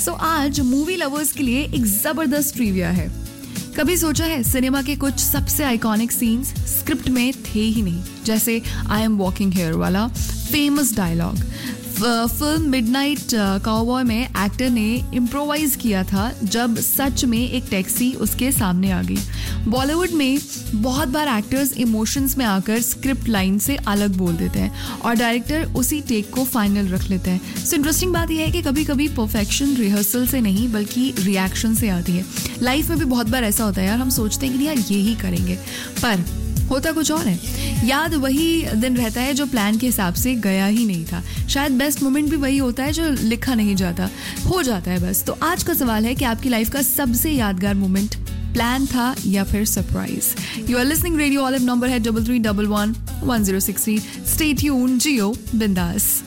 सो आज movie lovers के लिए एक जबरदस्त ट्रिविया है। कभी सोचा है सिनेमा के कुछ सबसे आइकॉनिक सीन्स स्क्रिप्ट में थे ही नहीं, जैसे आई एम वॉकिंग हियर वाला famous dialogue film midnight cowboy में एक्टर ने इम्प्रोवाइज किया था जब सच में एक टैक्सी उसके सामने आ गई। बॉलीवुड में बहुत बार एक्टर्स इमोशंस में आकर स्क्रिप्ट लाइन से अलग बोल देते हैं और डायरेक्टर उसी टेक को फाइनल रख लेते हैं। सो इंटरेस्टिंग बात यह है कि कभी कभी परफेक्शन रिहर्सल से नहीं बल्कि रिएक्शन से आती है। लाइफ में भी बहुत बार ऐसा होता है यार, हम सोचते हैं कि यार ये ही करेंगे, पर होता कुछ और है। याद वही दिन रहता है जो प्लान के हिसाब से गया ही नहीं था। शायद बेस्ट मोमेंट भी वही होता है जो लिखा नहीं जाता, हो जाता है बस। तो आज का सवाल है कि आपकी लाइफ का सबसे यादगार मोमेंट प्लान था या फिर surprise. You are listening radio olive, number है 3311 1063। स्टे ट्यून्ड, जियो बिंदास।